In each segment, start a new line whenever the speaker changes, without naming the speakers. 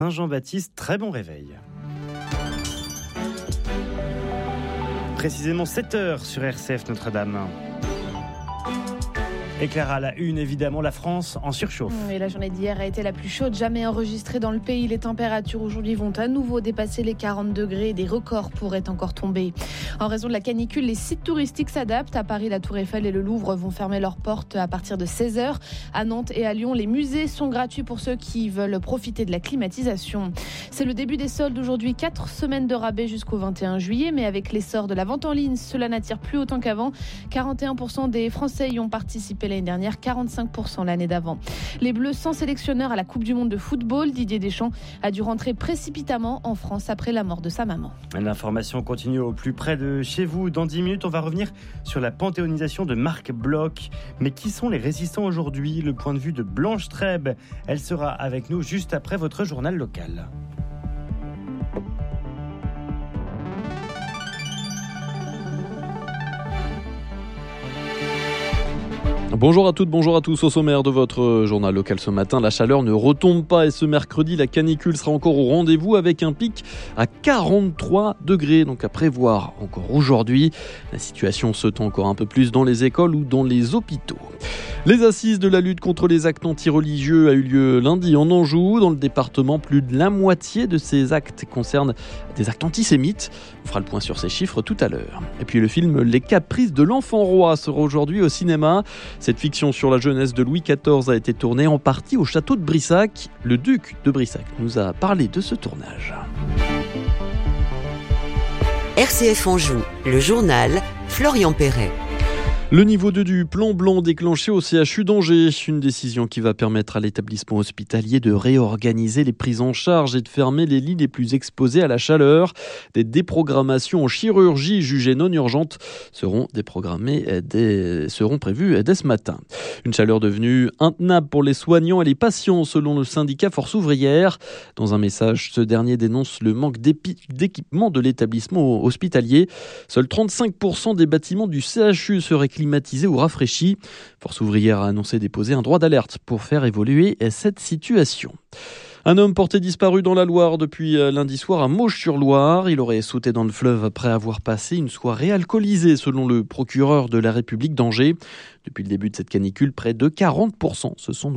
Jean-Baptiste, très bon réveil. Précisément 7h sur RCF Notre-Dame. Et Clara, la une, évidemment, la France en surchauffe.
Et la journée d'hier a été la plus chaude jamais enregistrée dans le pays. Les températures aujourd'hui vont à nouveau dépasser les 40 degrés. Des records pourraient encore tomber. En raison de la canicule, les sites touristiques s'adaptent. À Paris, la Tour Eiffel et le Louvre vont fermer leurs portes à partir de 16h. À Nantes et à Lyon, les musées sont gratuits pour ceux qui veulent profiter de la climatisation. C'est le début des soldes aujourd'hui. 4 semaines de rabais jusqu'au 21 juillet. Mais avec l'essor de la vente en ligne, cela n'attire plus autant qu'avant. 41% des Français y ont participé l'année dernière, 45% l'année d'avant. Les Bleus sans sélectionneur à la Coupe du Monde de football, Didier Deschamps a dû rentrer précipitamment en France après la mort de sa maman.
L'information continue au plus près de chez vous. Dans 10 minutes, on va revenir sur la panthéonisation de Marc Bloch. Mais qui sont les résistants aujourd'hui? Le point de vue de Blanche Trèbe. Elle sera avec nous juste après votre journal local.
Bonjour à toutes, bonjour à tous. Au sommaire de votre journal local ce matin, la chaleur ne retombe pas et ce mercredi, la canicule sera encore au rendez-vous avec un pic à 43 degrés. Donc à prévoir encore aujourd'hui. La situation se tend encore un peu plus dans les écoles ou dans les hôpitaux. Les assises de la lutte contre les actes anti-religieux a eu lieu lundi en Anjou. Dans le département, plus de la moitié de ces actes concernent des actes antisémites. On fera le point sur ces chiffres tout à l'heure. Et puis le film Les Caprices de l'Enfant Roi sera aujourd'hui au cinéma. Cette fiction sur la jeunesse de Louis XIV a été tournée en partie au château de Brissac. Le duc de Brissac nous a parlé de ce tournage.
RCF Anjou, le journal Florian Perret.
Le niveau 2 du plan blanc déclenché au CHU d'Angers, une décision qui va permettre à l'établissement hospitalier de réorganiser les prises en charge et de fermer les lits les plus exposés à la chaleur. Des déprogrammations en chirurgie jugées non urgentes seront prévues dès ce matin. Une chaleur devenue intenable pour les soignants et les patients selon le syndicat Force Ouvrière. Dans un message, ce dernier dénonce le manque d'équipement de l'établissement hospitalier. Seuls 35% des bâtiments du CHU seraient climatisé ou rafraîchi. Force Ouvrière a annoncé déposer un droit d'alerte pour faire évoluer cette situation. Un homme porté disparu dans la Loire depuis lundi soir à Mauches-sur-Loire. Il aurait sauté dans le fleuve après avoir passé une soirée alcoolisée, selon le procureur de la République d'Angers. Depuis le début de cette canicule, près de 40 personnes se sont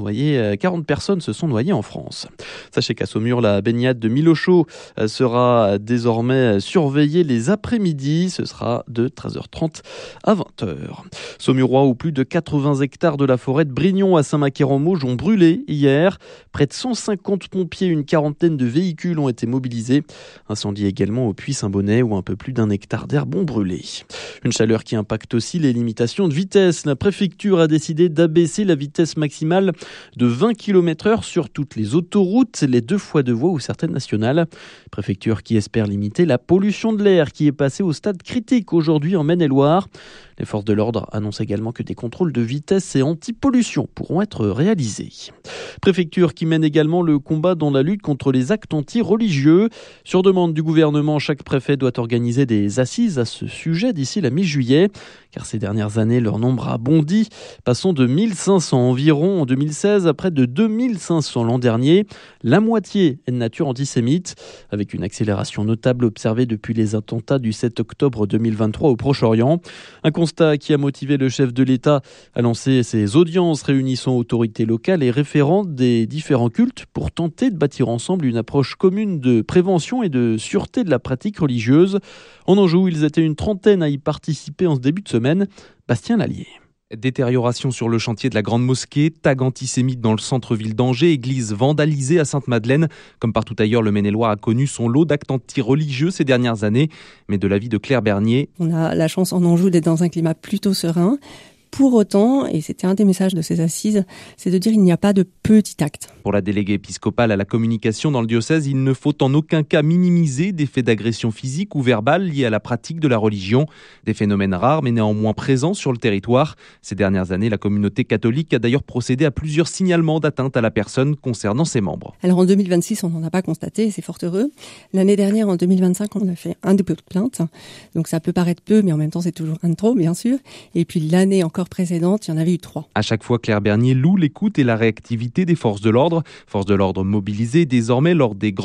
noyées en France. Sachez qu'à Saumur, la baignade de Milochaud sera désormais surveillée les après-midi. Ce sera de 13h30 à 20h. Saumurois, où plus de 80 hectares de la forêt de Brignon à Saint-Macaire-en-Mauges ont brûlé hier. Près de 150 pompiers, une quarantaine de véhicules ont été mobilisés. Incendie également au Puy-Saint-Bonnet, où un peu plus d'1 hectare d'herbe ont brûlé. Une chaleur qui impacte aussi les limitations de vitesse. La préfecture a décidé d'abaisser la vitesse maximale de 20 km/h sur toutes les autoroutes, les 2 fois 2 voies ou certaines nationales. Préfecture qui espère limiter la pollution de l'air qui est passée au stade critique aujourd'hui en Maine-et-Loire. Les forces de l'ordre annoncent également que des contrôles de vitesse et anti-pollution pourront être réalisés. Préfecture qui mène également le combat dans la lutte contre les actes anti-religieux. Sur demande du gouvernement, chaque préfet doit organiser des assises à ce sujet d'ici la mi-juillet, car ces dernières années, leur nombre a bondi, passant de 1500 environ en 2016 à près de 2500 l'an dernier. La moitié est de nature antisémite, avec une accélération notable observée depuis les attentats du 7 octobre 2023 au Proche-Orient. Un constat qui a motivé le chef de l'État à lancer ses audiences réunissant autorités locales et référents des différents cultes pour tenter de bâtir ensemble une approche commune de prévention et de sûreté de la pratique religieuse. En Anjou, ils étaient une trentaine à y participer en ce début de semaine. Bastien Lallier.
Détérioration sur le chantier de la Grande Mosquée, tag antisémite dans le centre-ville d'Angers, église vandalisée à Sainte-Madeleine. Comme partout ailleurs, le Maine-et-Loire a connu son lot d'actes anti-religieux ces dernières années. Mais de l'avis de Claire Bernier,
on a la chance en Anjou d'être dans un climat plutôt serein. Pour autant, et c'était un des messages de ces assises, c'est de dire qu'il n'y a pas de petit acte.
Pour la déléguée épiscopale à la communication dans le diocèse, il ne faut en aucun cas minimiser des faits d'agression physique ou verbale liés à la pratique de la religion. Des phénomènes rares mais néanmoins présents sur le territoire. Ces dernières années, la communauté catholique a d'ailleurs procédé à plusieurs signalements d'atteinte à la personne concernant ses membres.
Alors en 2026, on n'en a pas constaté, c'est fort heureux. L'année dernière, en 2025, on a fait un dépôt de plainte. Donc ça peut paraître peu, mais en même temps, c'est toujours un de trop, bien sûr. Et puis l'année encore encore précédentes, il y en avait eu 3.
À chaque fois, Claire Bernier loue l'écoute et la réactivité des forces de l'ordre mobilisées désormais lors des